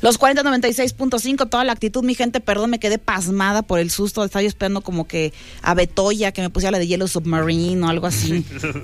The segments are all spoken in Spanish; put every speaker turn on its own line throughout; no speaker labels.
Los 4096.5, toda la actitud, mi gente, perdón, me quedé pasmada por el susto. Estaba yo esperando como que a Betoya, que me pusiera la de Yellow Submarine o algo así.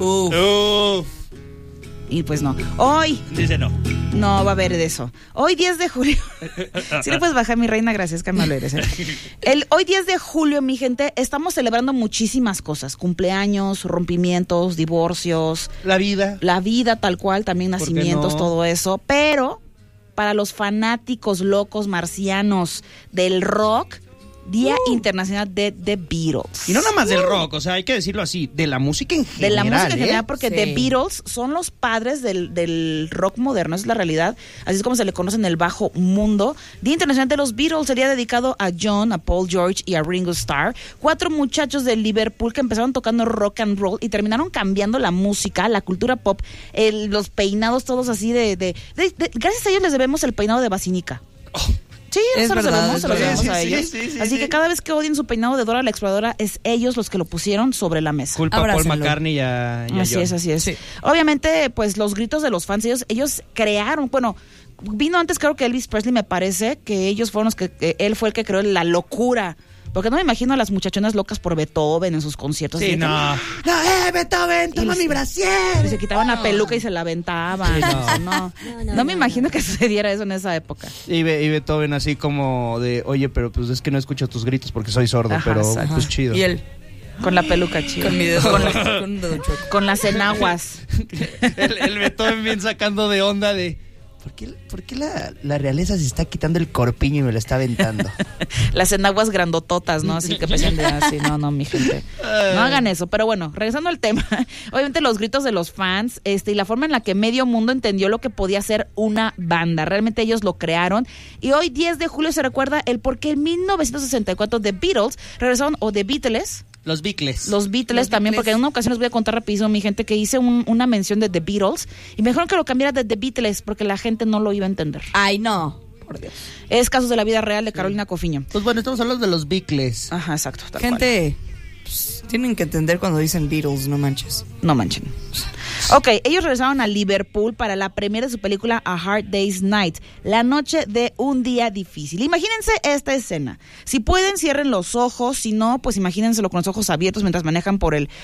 Y pues no. Hoy.
Dice no.
No va a haber de eso. Hoy 10 de julio. Sí le puedes bajar, mi reina, gracias, que amable eres. Hoy 10 de julio, mi gente, estamos celebrando muchísimas cosas. Cumpleaños, rompimientos, divorcios.
La vida
tal cual, también nacimientos, todo eso. Pero para los fanáticos locos marcianos del rock, Día Internacional de The Beatles.
Y no nada más del rock, o sea, hay que decirlo así, de la música en general.
De la música en general, porque
sí.
The Beatles son los padres del rock moderno, esa es la realidad. Así es como se le conoce en el bajo mundo. Día Internacional de los Beatles sería dedicado a John, a Paul George y a Ringo Starr. 4 muchachos de Liverpool que empezaron tocando rock and roll y terminaron cambiando la música, la cultura pop, los peinados todos así gracias a ellos les debemos el peinado de Basinica. Sí, se los debemos a ellos. Así que cada vez que odien su peinado de Dora la Exploradora, es ellos los que lo pusieron sobre la mesa.
Culpa a Paul McCartney y a
Así
John.
es.
Sí.
Obviamente, pues los gritos de los fans, ellos crearon, bueno, vino antes creo que Elvis Presley, me parece, que ellos fueron los que él fue el que creó la locura. Porque no me imagino a las muchachonas locas por Beethoven en sus conciertos.
Sí, no.
Beethoven, toma mi brasier.
Y se quitaban la peluca y se la aventaban. Sí, no me imagino que sucediera eso en esa época.
Y Beethoven así como de, oye, pero pues es que no escucho tus gritos porque soy sordo,
Ajá,
pero
exacto.
pues chido.
Y él,
Con la peluca chida.
con mi dedo, con un dedo chueco.
Con las enaguas.
el Beethoven bien sacando de onda de, ¿por qué la realeza se está quitando el corpiño y me lo está aventando?
Las enaguas grandototas, ¿no? Así que pesan de así. No, mi gente. No hagan eso. Pero bueno, regresando al tema. Obviamente los gritos de los fans, y la forma en la que medio mundo entendió lo que podía ser una banda. Realmente ellos lo crearon. Y hoy, 10 de julio, se recuerda el por qué en 1964 The Beatles regresaron, o The Beatles.
Los Beatles.
Los Beatles también, porque en una ocasión les voy a contar rapidísimo, mi gente, que hice una mención de The Beatles y me dijeron que lo cambiara de The Beatles porque la gente no lo iba a entender.
Ay, no. Por Dios.
Es Casos de la Vida Real de Carolina Cofiño.
Pues bueno, estamos hablando de los Beatles.
Ajá, exacto. Tal
Gente, pues, tienen que entender cuando dicen Beatles, no manches.
cual. No manchen. Ok, ellos regresaron a Liverpool para la premiere de su película A Hard Day's Night, la noche de un día difícil. Imagínense esta escena. Si pueden, cierren los ojos. Si no, pues imagínenselo con los ojos abiertos mientras manejan por el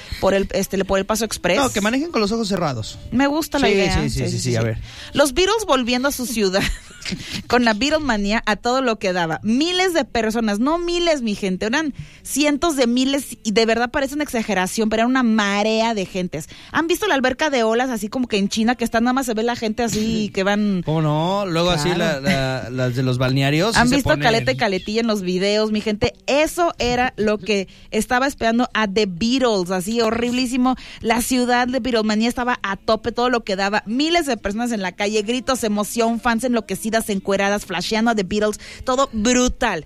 Paso Express.
No, que manejen con los ojos cerrados.
Me gusta la idea.
Sí, a ver.
Los Beatles volviendo a su ciudad con la Beatlemanía a todo lo que daba. Miles de personas, no miles, mi gente, eran cientos de miles y de verdad parece una exageración, pero era una marea de gentes. ¿Han visto la alberca de olas así como que en China, que está nada más se ve la gente así que van?
¿Cómo no? Luego
Claro.
Así las de los balnearios.
¿Han
se
visto
ponen...
Caleta y Caletilla en los videos, mi gente? Eso era lo que estaba esperando a The Beatles, así horriblísimo. La ciudad de Beatlemanía estaba a tope, todo lo que daba. Miles de personas en la calle, gritos, emoción, fans enloquecidas, encueradas, flasheando a The Beatles. Todo brutal.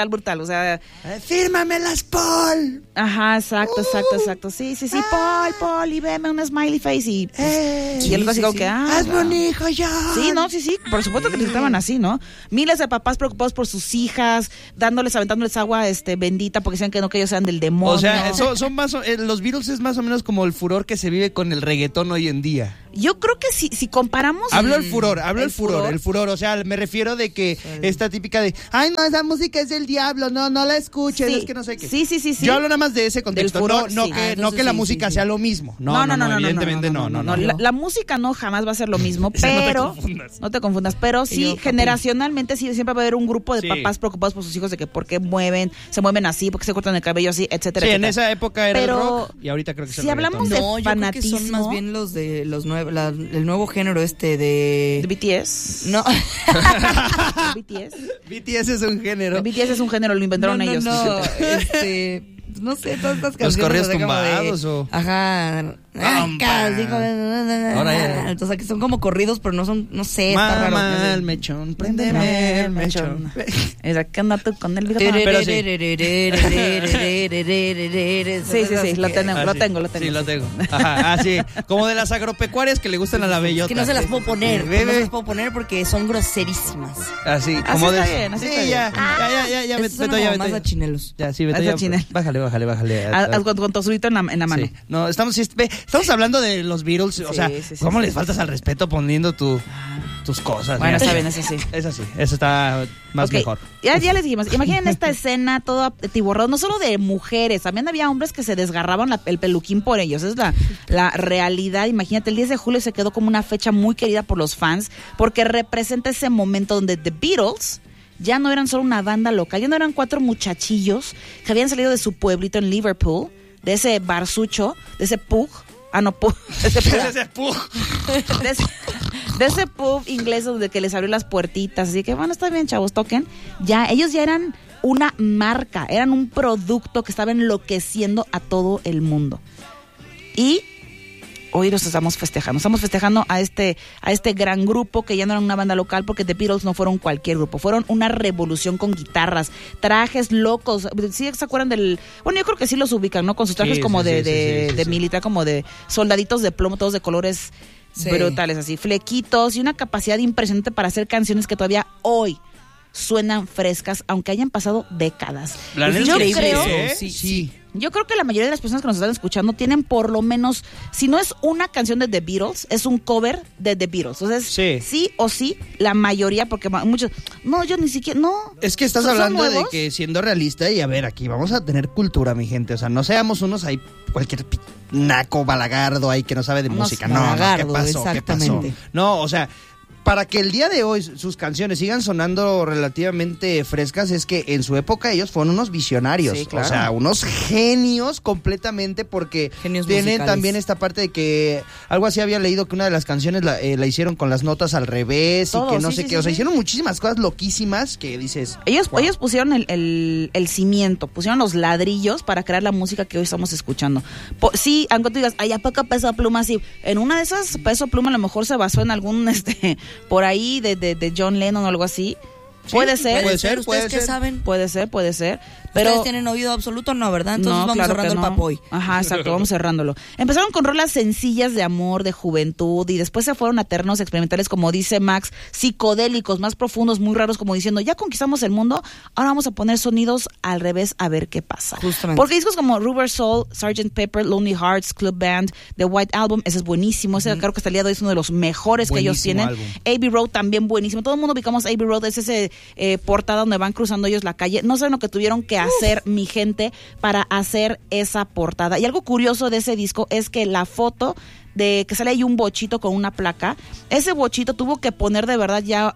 O sea...
¡Fírmamelas, Paul!
Ajá, exacto. Sí. Paul, y veme un smiley face y algo así como que...
¡Hazme un hijo ya!
Sí, por supuesto que estaban así, ¿no? Miles de papás preocupados por sus hijas, aventándoles agua bendita porque decían que ellos sean del demonio.
O sea, son más los Beatles es más o menos como el furor que se vive con el reggaetón hoy en día.
Yo creo que si comparamos...
Hablo el furor, o sea, me refiero de que esta típica de, ay, no, esa música es del diablo, no la escuches,
Sí.
es que no sé qué.
Sí.
Yo hablo nada más de ese contexto,
Del furor,
no
sí.
que la música sea lo mismo. No, evidentemente no.
La música no jamás va a ser lo mismo,
O sea,
pero... No te confundas, pero sí, generacionalmente sí, siempre va a haber un grupo de
Sí.
papás preocupados por sus hijos de que por qué se mueven así, por qué se cortan el cabello así, etcétera,
Sí, en
etcétera.
esa época era
Pero
el rock y ahorita creo que es el
si hablamos
reggaetón.
de
No, yo creo que son
fanatismo...
más bien los de los el nuevo género de...
¿De BTS?
No.
BTS.
BTS es un género.
BTS es un género, lo inventaron ellos.
No, no sé, todas estas canciones.
¿Los corridos
o sea, como
tumbados o...?
Ajá. Entonces, que son como corridos, pero no son, no sé, está raro.
Mamá, el mechón, préndeme el mechón.
Era que anda tú con el bigotón.
Pero
Sí, lo tengo.
Sí, lo tengo. Ajá, así, como de las agropecuarias que le gustan a la bellota.
Que no se las puedo poner,
Bebe.
porque son groserísimas.
Así,
Así
como
está
de...
bien, así
sí,
está
ya,
Estos son como más a chinelos.
Ya, sí, Beto,
Haz
ya.
a chinel.
Bájale.
Con tu azulito en la mano.
Sí. No, estamos... Estamos hablando de los Beatles, o sea,
sí,
¿cómo
sí,
les faltas al respeto poniendo tus cosas?
Bueno,
Mira,
está bien, eso sí.
Eso está más
Ok,
mejor.
Ya les dijimos, imaginen esta escena toda tiborrado, no solo de mujeres, también había hombres que se desgarraban el peluquín por ellos. Es la realidad. Imagínate, el 10 de julio se quedó como una fecha muy querida por los fans porque representa ese momento donde The Beatles ya no eran solo una banda local, ya no eran 4 muchachillos que habían salido de su pueblito en Liverpool, de ese barsucho, de ese pug. Pug. De ese pub inglés donde que les abrió las puertitas. Así que bueno, está bien, chavos, toquen. Ya, ellos ya eran una marca, eran un producto que estaba enloqueciendo a todo el mundo. Y hoy los estamos festejando a este gran grupo que ya no era una banda local, porque The Beatles no fueron cualquier grupo, fueron una revolución con guitarras, trajes locos. ¿Sí se acuerdan del...? Bueno, yo creo que sí los ubican, ¿no? Con sus trajes de militar, como de soldaditos de plomo, todos de colores brutales, así, flequitos, y una capacidad impresionante para hacer canciones que todavía hoy suenan frescas, aunque hayan pasado décadas. Yo creo que la mayoría de las personas que nos están escuchando tienen por lo menos, si no es una canción de The Beatles, es un cover de The Beatles. Entonces, sí o sí, la mayoría, porque muchos, no, yo ni siquiera, no.
Es que estás hablando de que siendo realista, y a ver, aquí vamos a tener cultura, mi gente. O sea, no seamos unos ahí, cualquier naco balagardo ahí que no sabe de música. No, ¿qué pasó?
Exactamente.
No, o sea, para que el día de hoy sus canciones sigan sonando relativamente frescas, es que en su época ellos fueron unos visionarios,
sí, claro.
O sea, unos genios completamente, porque
genios
tienen
musicales.
también esta parte de que algo así había leído, que una de las canciones la hicieron con las notas al revés, y que no sé qué, o sea, hicieron muchísimas cosas loquísimas que dices...
Ellos
wow.
pusieron el cimiento, pusieron los ladrillos para crear la música que hoy estamos escuchando. Sí, aunque tú digas, ay, ¿a poco Peso Pluma? Sí, en una de esas Peso Pluma a lo mejor se basó en algún por ahí de John Lennon o algo así.
Sí,
puede ser.
¿Ustedes qué saben?
Puede ser.
Pero
¿Ustedes
tienen oído absoluto? No, ¿verdad? Entonces
no,
vamos
claro
cerrando
que no.
el papoy.
Ajá, exacto, vamos cerrándolo. Empezaron con rolas sencillas de amor, de juventud, y después se fueron a terrenos experimentales, como dice Max, psicodélicos, más profundos, muy raros, como diciendo, ya conquistamos el mundo, ahora vamos a poner sonidos al revés a ver qué pasa.
Justamente.
Porque discos como Rubber Soul, Sgt. Pepper, Lonely Hearts, Club Band, The White Album, ese es buenísimo, ese creo que hasta el día de hoy es uno de los mejores
Buenísimo
que ellos tienen.
álbum.
Abbey Road también buenísimo, todo el mundo ubicamos Abbey Road, es ese portada donde van cruzando ellos la calle. No saben lo que tuvieron que hacer, mi gente, para hacer esa portada. Y algo curioso de ese disco es que la foto de que sale ahí un bochito con una placa, ese bochito tuvo que poner de verdad ya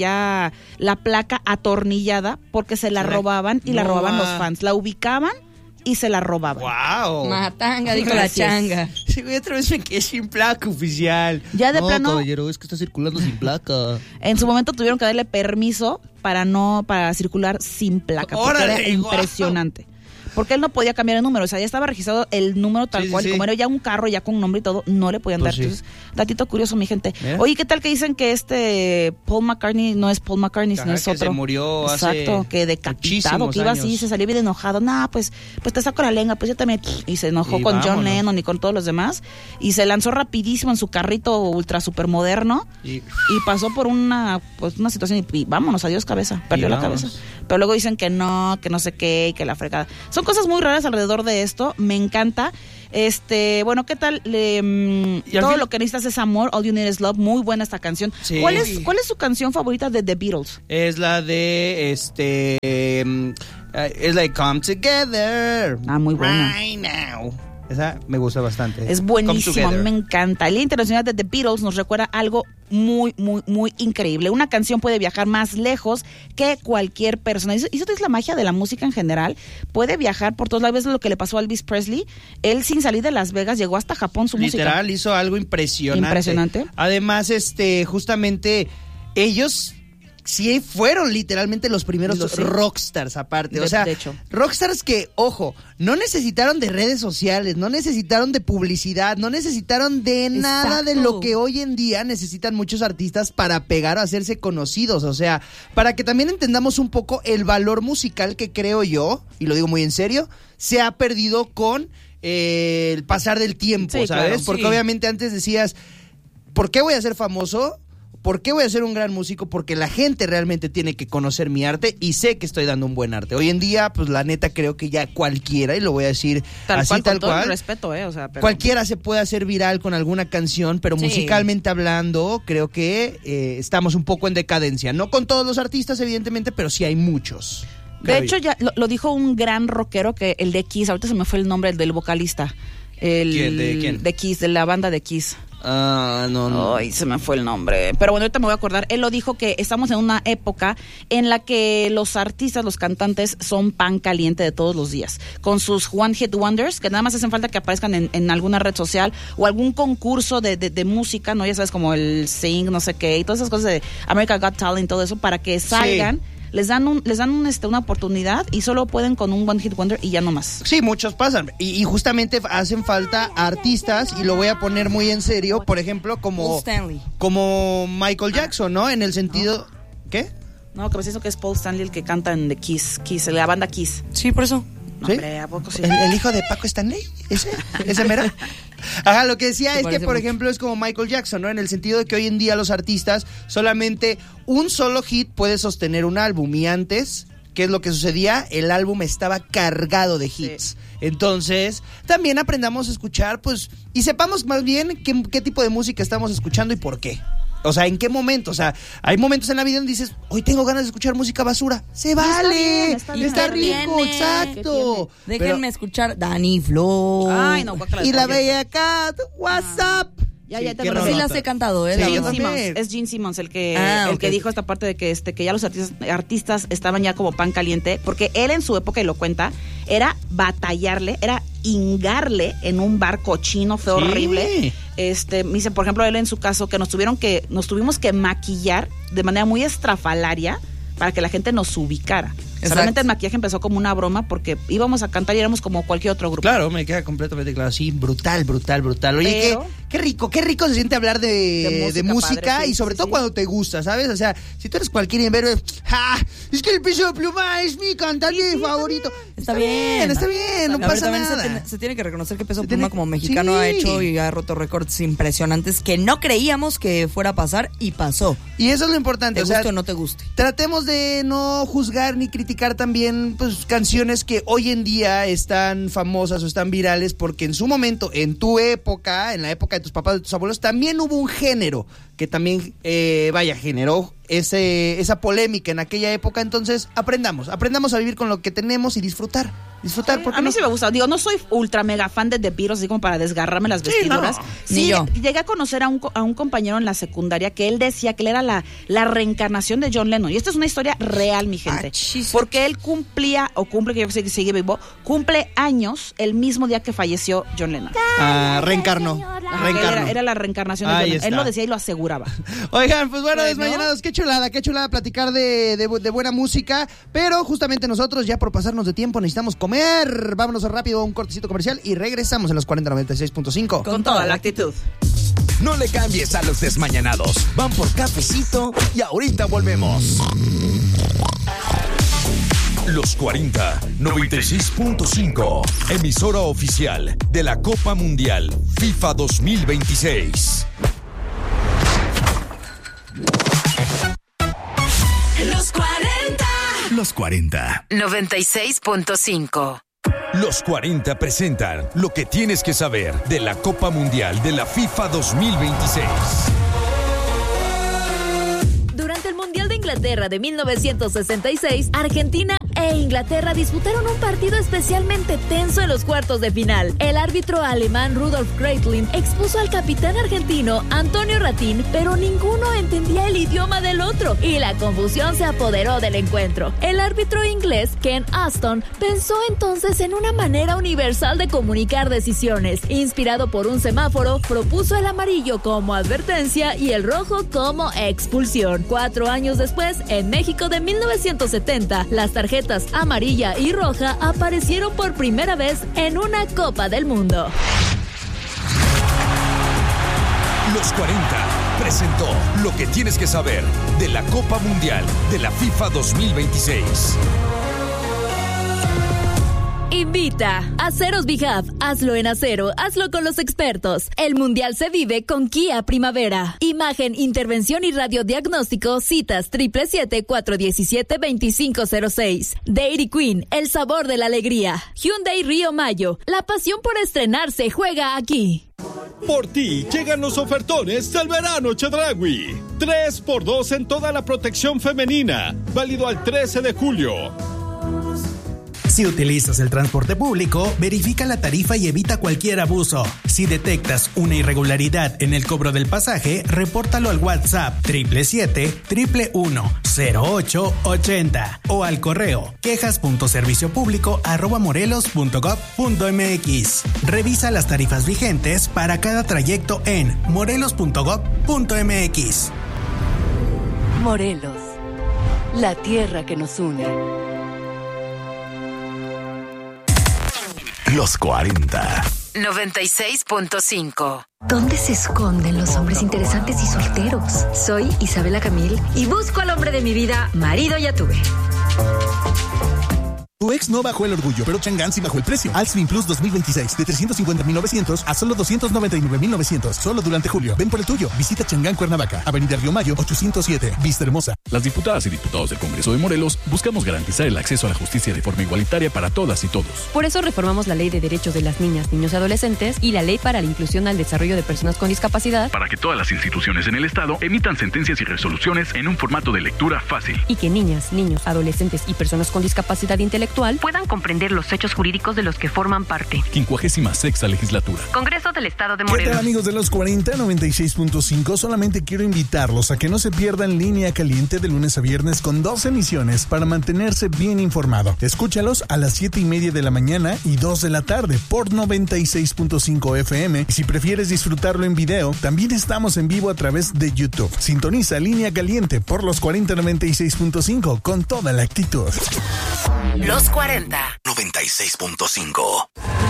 la placa atornillada, porque se la robaban, y la robaban los fans, la ubicaban y se la robaban.
¡Wow!
Matanga, dijo la changa.
Sí, güey, otra vez me quedé sin placa oficial.
Ya de plano,
caballero, es que está circulando sin placa.
en su momento tuvieron que darle permiso para circular sin placa, porque
¡Órale,
era impresionante. Porque él no podía cambiar el número, o sea, ya estaba registrado el número tal cual, y como era ya un carro, ya con nombre y todo, no le podían dar. Entonces, datito curioso, mi gente. Oye, ¿qué tal que dicen que Paul McCartney no es Paul McCartney, sino es
que
otro?
se murió hace
Exacto, que decapitado, que iba así,
años.
se salió bien enojado. Nah, pues te saco la lengua, pues yo también. Y se enojó con John Lennon y con todos los demás. Y se lanzó rapidísimo en su carrito ultra super moderno. Y pasó por una situación y vámonos, adiós cabeza. Perdió la cabeza. Pero luego dicen que no sé qué, y que la fregada. Son cosas muy raras alrededor de esto, me encanta. Bueno, ¿qué tal? Todo lo que necesitas es amor, All You Need Is Love, muy buena esta canción.
Sí.
¿Cuál es su canción favorita de The Beatles?
Es la de es like Come Together.
Ah, muy buena.
Right now. Esa me gusta bastante.
Es buenísimo, a mí me encanta. El Día Internacional de The Beatles nos recuerda algo muy, muy, muy increíble. Una canción puede viajar más lejos que cualquier persona. Y eso es la magia de la música en general. Puede viajar por todas las veces. Lo que le pasó a Elvis Presley. Él, sin salir de Las Vegas, llegó hasta Japón su música.
Literal, hizo algo impresionante. Además, justamente, ellos sí fueron literalmente los primeros rockstars aparte. O sea,
de hecho,
rockstars que, ojo, no necesitaron de redes sociales, no necesitaron de publicidad, no necesitaron de nada de lo que hoy en día necesitan muchos artistas para pegar o hacerse conocidos. O sea, para que también entendamos un poco el valor musical que creo yo, y lo digo muy en serio, se ha perdido con el pasar del tiempo,
sí,
¿sabes?
Claro,
porque obviamente antes decías, ¿por qué voy a ser famoso? ¿Por qué voy a ser un gran músico? Porque la gente realmente tiene que conocer mi arte y sé que estoy dando un buen arte. Hoy en día, pues la neta creo que ya cualquiera, y lo voy a decir
Tal cual,
tal
con todo
cual.
el respeto, o sea, pero...
Cualquiera se puede hacer viral con alguna canción, pero
Sí.
musicalmente hablando, creo que estamos un poco en decadencia. No con todos los artistas, evidentemente, pero sí hay muchos.
De hecho, ya lo dijo un gran rockero, que el de Kiss, ahorita se me fue el nombre del vocalista.
¿Quién? ¿De quién?
De Kiss, de la banda de Kiss.
No.
Ay, se me fue el nombre. Pero bueno, ahorita me voy a acordar. Él lo dijo, que estamos en una época en la que los artistas, los cantantes, son pan caliente de todos los días. Con sus One Hit Wonders, que nada más hacen falta que aparezcan en alguna red social o algún concurso de música, ¿no? Ya sabes, como el Sing, no sé qué, y todas esas cosas de America Got Talent, todo eso, para que salgan. Sí. Les dan una oportunidad y solo pueden con un One Hit Wonder y ya no más.
Sí, muchos pasan. Y justamente hacen falta artistas, y lo voy a poner muy en serio, por ejemplo, como Michael Jackson, ¿no? En el sentido... ¿Qué?
No, que me dice que es Paul Stanley el que canta en The Kiss, la banda Kiss.
Sí, por eso.
No,
¿Sí?
hombre, ¿a poco sí?
¿El hijo de Paco Stanley? ¿Ese mero? Ajá, lo que decía es que, por ejemplo, es como Michael Jackson, ¿no? En el sentido de que hoy en día los artistas, solamente un solo hit puede sostener un álbum, y antes, ¿qué es lo que sucedía? El álbum estaba cargado de hits. Sí. Entonces, también aprendamos a escuchar, pues, y sepamos más bien qué tipo de música estamos escuchando y por qué. O sea, ¿en qué momento? O sea, hay momentos en la vida donde dices, hoy tengo ganas de escuchar música basura. ¡Se vale! Está rico, exacto.
Déjenme escuchar Dani Flow.
Ay, no,
y la Bella Cat, WhatsApp.
Ya te
sí las he cantado,
sí,
Gene Simmons, es Gene Simmons el que dijo esta parte de que ya los artistas estaban ya como pan caliente, porque él en su época, y lo cuenta, era batallarle, era hingarle en un bar cochino, feo, horrible. Me dice, por ejemplo, él en su caso, que nos tuvimos que maquillar de manera muy estrafalaria para que la gente nos ubicara. O sea, realmente el maquillaje empezó como una broma, porque íbamos a cantar y éramos como cualquier otro grupo.
Claro, me queda completamente claro. Sí, brutal. Oye, qué rico se siente hablar de música padre, sí, y sobre todo cuando te gusta, ¿sabes? O sea, si tú eres cualquier invero, es que el Peso de Pluma es mi cantante favorito.
Está bien,
no pasa nada.
Se tiene que reconocer que Peso Pluma como mexicano ha hecho y ha roto récords impresionantes que no creíamos que fuera a pasar, y pasó.
Y eso es lo importante.
Te guste o no te guste.
Tratemos de no juzgar ni criticar también, pues, canciones que hoy en día están famosas o están virales, porque en su momento, en tu época, en la época de tus papás, de tus abuelos, también hubo un género que también, generó esa polémica en aquella época. Entonces, aprendamos a vivir con lo que tenemos y disfrutar.
A mí sí me gusta. Digo, no soy ultra mega fan de The Beatles, así como para desgarrarme las vestiduras.
Ni yo.
Llegué a conocer a un compañero en la secundaria que él decía que él era la reencarnación de John Lennon. Y esta es una historia real, mi gente. Porque él cumple, que yo sé que sigue vivo, cumple años el mismo día que falleció John Lennon.
Reencarnó.
Era la reencarnación de John Lennon. Él lo decía y lo aseguraba.
Oigan, pues bueno, desmañanados, qué chulada platicar de buena música, pero justamente nosotros, ya por pasarnos de tiempo, necesitamos comer. Vámonos rápido a un cortecito comercial y regresamos en los 4096.5.
Con toda la actitud.
No le cambies a los desmañanados. Van por cafecito y ahorita volvemos. Los 40 96.5, emisora oficial de la Copa Mundial FIFA 2026. Los 40
96.5.
Los 40 presentan lo que tienes que saber de la Copa Mundial de la FIFA 2026.
Durante el Mundial de Inglaterra de 1966, Argentina e Inglaterra disputaron un partido especialmente tenso en los cuartos de final. El árbitro alemán Rudolf Kreitling expuso al capitán argentino Antonio Ratín, pero ninguno entendía el idioma del otro y la confusión se apoderó del encuentro. El árbitro inglés Ken Aston pensó entonces en una manera universal de comunicar decisiones. Inspirado por un semáforo, propuso el amarillo como advertencia y el rojo como expulsión. 4 años después, en México de 1970, las tarjetas amarilla y roja aparecieron por primera vez en una Copa del Mundo.
Los 40 presentó lo que tienes que saber de la Copa Mundial de la FIFA 2026.
Invita Invita Aceros Bihab. Hazlo en acero, hazlo con los expertos. El Mundial se vive con Kia Primavera. Imagen, intervención y radiodiagnóstico. Citas 777-417-2506. Dairy Queen, el sabor de la alegría. Hyundai Río Mayo, la pasión por estrenarse juega aquí.
Por ti llegan los ofertones del verano Chedraui. 3x2 en toda la protección femenina. Válido al 13 de julio.
Si utilizas el transporte público, verifica la tarifa y evita cualquier abuso. Si detectas una irregularidad en el cobro del pasaje, repórtalo al WhatsApp 777-111-0880 o al correo quejas.serviciopublico@morelos.gov.mx. Revisa las tarifas vigentes para cada trayecto en morelos.gov.mx.
Morelos, la tierra que nos une.
Los 40.
96.5. ¿Dónde se esconden los hombres interesantes y solteros? Soy Isabela Camil y busco al hombre de mi vida. Marido ya tuve.
Tu ex no bajó el orgullo, pero Chang'an sí bajó el precio. Al Swing Plus 2026, de 350,900 a solo 299,900. Solo durante julio. Ven por el tuyo. Visita Chang'an Cuernavaca, Avenida Río Mayo, 807, Vista Hermosa.
Las diputadas y diputados del Congreso de Morelos buscamos garantizar el acceso a la justicia de forma igualitaria para todas y todos.
Por eso reformamos la Ley de Derechos de las Niñas, Niños y Adolescentes y la Ley para la Inclusión al Desarrollo de Personas con Discapacidad,
para que todas las instituciones en el Estado emitan sentencias y resoluciones en un formato de lectura fácil.
Y que niñas, niños, adolescentes y personas con discapacidad intelectual puedan comprender los hechos jurídicos de los que forman parte.
56ª legislatura.
Congreso del Estado de
¿Qué
Morelos.
tal, amigos de los 40 96.5? Solamente quiero invitarlos a que no se pierdan Línea Caliente de lunes a viernes con 2 emisiones para mantenerse bien informado. Escúchalos a las 7:30 de la mañana y 2 de la tarde por 96.5 FM. Y si prefieres disfrutarlo en video, también estamos en vivo a través de YouTube. Sintoniza Línea Caliente por los 40 96.5 con toda la actitud.
Los 40.
96.5.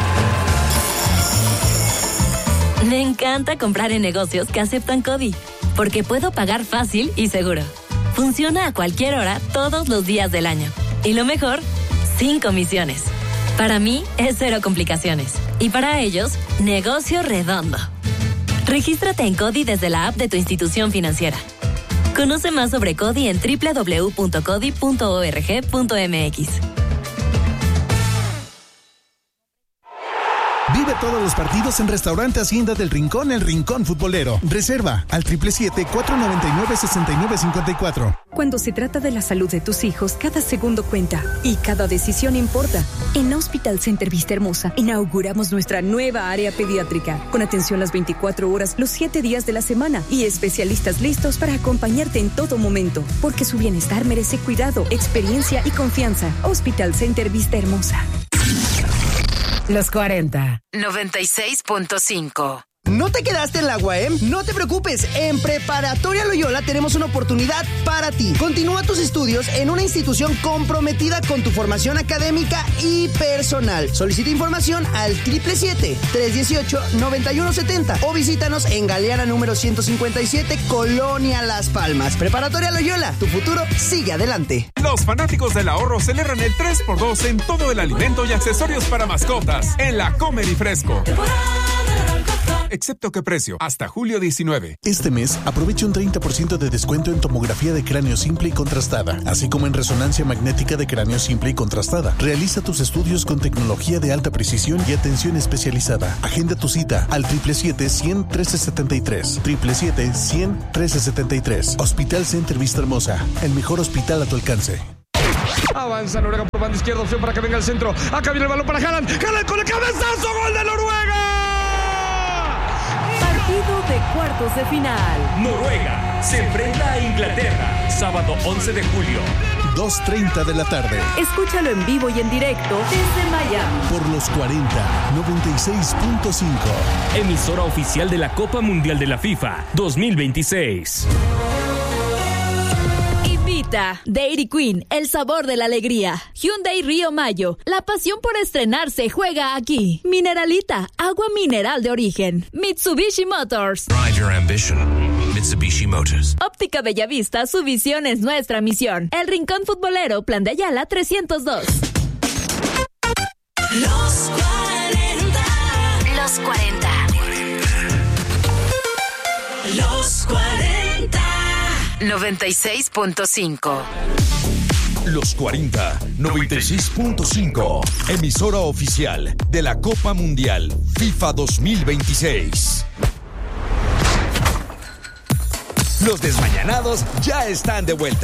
Me encanta comprar en negocios que aceptan CODI, porque puedo pagar fácil y seguro. Funciona a cualquier hora, todos los días del año. Y lo mejor, sin comisiones. Para mí es 0 complicaciones. Y para ellos, negocio redondo. Regístrate en CODI desde la app de tu institución financiera. Conoce más sobre CODI en www.codi.org.mx.
Vive todos los partidos en Restaurante Hacienda del Rincón, el Rincón Futbolero. Reserva al 777-499-6954.
Cuando se trata de la salud de tus hijos, cada segundo cuenta y cada decisión importa. En Hospital Center Vista Hermosa inauguramos nuestra nueva área pediátrica, con atención las 24 horas, los 7 días de la semana y especialistas listos para acompañarte en todo momento, porque su bienestar merece cuidado, experiencia y confianza. Hospital Center Vista Hermosa.
Los 40. 96.5.
¿No te quedaste en la UAM? No te preocupes, en Preparatoria Loyola tenemos una oportunidad para ti. Continúa tus estudios en una institución comprometida con tu formación académica y personal. Solicita información al 777-318-9170 o visítanos en Galeana número 157, Colonia Las Palmas. Preparatoria Loyola, tu futuro sigue adelante.
Los fanáticos del ahorro celebran el 3x2 en todo el alimento y accesorios para mascotas en la Comer y Fresco. Excepto qué precio, hasta julio 19.
Este mes, aprovecha un 30% de descuento en tomografía de cráneo simple y contrastada, así como en resonancia magnética de cráneo simple y contrastada. Realiza tus estudios con tecnología de alta precisión y atención especializada. Agenda tu cita al 777-100-1373. 777-100-1373. Hospital Center Vista Hermosa, el mejor hospital a tu alcance.
Avanza Noruega por banda izquierda, opción para que venga el centro. Acá viene el balón para Haaland. Haaland con el cabezazo, gol de Noruega.
Partido de cuartos de final.
Noruega se enfrenta a Inglaterra, sábado 11 de julio.
2:30 de la tarde.
Escúchalo en vivo y en directo desde Miami.
Por los 40, 96.5.
Emisora oficial de la Copa Mundial de la FIFA 2026.
Invita Dairy Queen, el sabor de la alegría. Hyundai Río Mayo, la pasión por estrenarse juega aquí. Mineralita, agua mineral de origen. Mitsubishi Motors.
Drive your ambition. Mitsubishi Motors.
Óptica Bellavista, su visión es nuestra misión. El Rincón Futbolero, Plan de Ayala 302.
Los 40.
Los 40.
Los 40.
96.5.
Los 40, 96.5. Emisora oficial de la Copa Mundial FIFA 2026. Los desmañanados ya están de vuelta.